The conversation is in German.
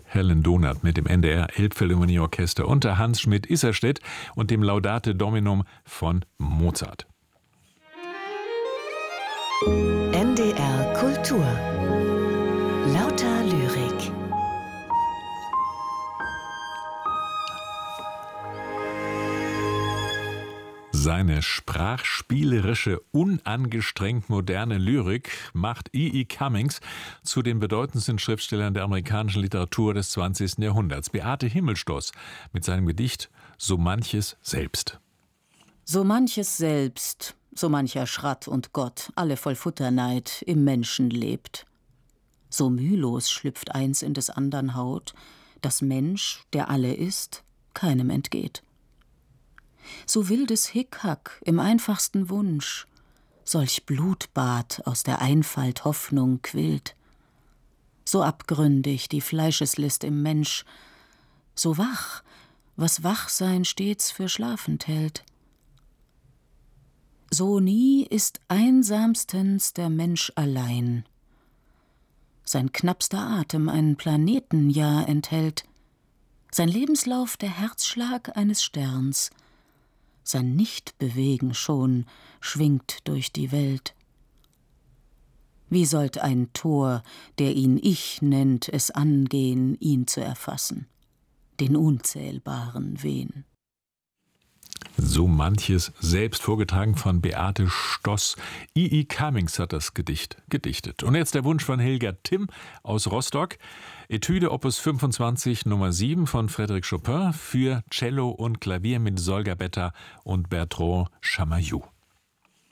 Helen Donath mit dem NDR Elbphilharmonieorchester unter Hans Schmidt-Isserstedt und dem Laudate Dominum von Mozart. NDR Kultur. Lauter Lyrik. Seine sprachspielerische, unangestrengt moderne Lyrik macht E.E. Cummings zu den bedeutendsten Schriftstellern der amerikanischen Literatur des 20. Jahrhunderts. Beate Himmelstoß mit seinem Gedicht »So manches selbst«. So manches selbst, so mancher Schratt und Gott, alle voll Futterneid, im Menschen lebt. So mühlos schlüpft eins in des andern Haut, dass Mensch, der alle ist, keinem entgeht. So wildes Hickhack im einfachsten Wunsch, solch Blutbad aus der Einfalt Hoffnung quillt. So abgründig die Fleischeslist im Mensch, so wach, was Wachsein stets für schlafend hält. So nie ist einsamstens der Mensch allein. Sein knappster Atem einen Planetenjahr enthält, sein Lebenslauf der Herzschlag eines Sterns, sein Nichtbewegen schon schwingt durch die Welt. Wie sollt ein Tor, der ihn Ich nennt, es angehen, ihn zu erfassen, den unzählbaren Wehen? So manches selbst, vorgetragen von Beate Stoß. E.E. Cummings hat das Gedicht gedichtet. Und jetzt der Wunsch von Helga Timm aus Rostock. Etüde Opus 25 Nummer 7 von Frédéric Chopin für Cello und Klavier mit Solga Betta und Bertrand Chamayou.